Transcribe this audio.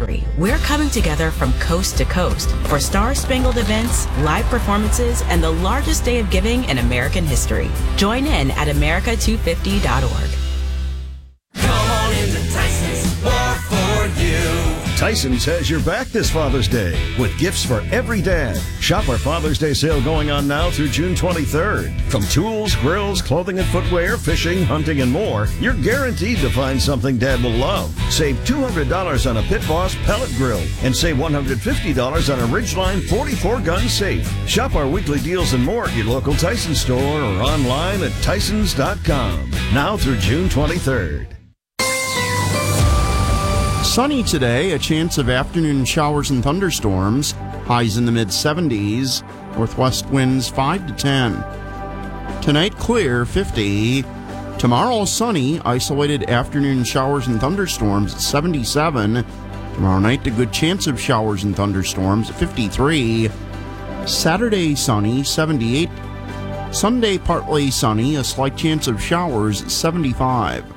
history, we're coming together from coast to coast for star-spangled events, live performances, and the largest day of giving in American history. Join in at America250.org. Come on into Tyson's, more for you. Tyson's has your back this Father's Day with gifts for every dad. Shop our Father's Day sale going on now through June 23rd. From tools, grills, clothing and footwear, fishing, hunting, and more, you're guaranteed to find something Dad will love. Save $200 on a Pit Boss pellet grill and save $150 on a Ridgeline 44-gun safe. Shop our weekly deals and more at your local Tyson store or online at Tysons.com. Now through June 23rd. Sunny today, a chance of afternoon showers and thunderstorms, highs in the mid-70s, northwest winds 5 to 10. Tonight clear, 50. Tomorrow sunny, isolated afternoon showers and thunderstorms at 77. Tomorrow night a good chance of showers and thunderstorms at 53. Saturday sunny, 78. Sunday partly sunny, a slight chance of showers at 75.